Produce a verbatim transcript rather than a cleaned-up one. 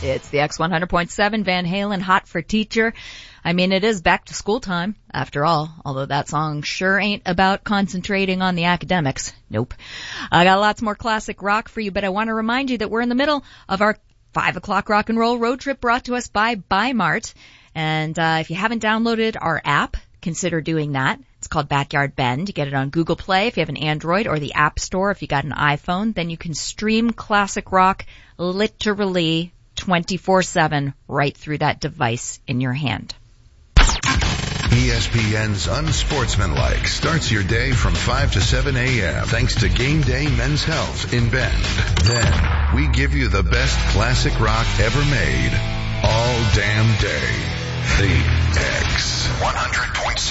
It's the X one hundred point seven Van Halen, Hot for Teacher. I mean, it is back to school time, after all, although that song sure ain't about concentrating on the academics. Nope. I got lots more classic rock for you, but I want to remind you that we're in the middle of our five o'clock rock and roll road trip brought to us by Bi-Mart. And uh, if you haven't downloaded our app, consider doing that. It's called Backyard Bend. You get it on Google Play if you have an Android, or the App Store if you got an iPhone. Then you can stream classic rock literally twenty-four seven right through that device in your hand. E S P N's Unsportsmanlike starts your day from five to seven a.m. thanks to Game Day Men's Health in Bend. Then we give you the best classic rock ever made all damn day. The X one hundred point seven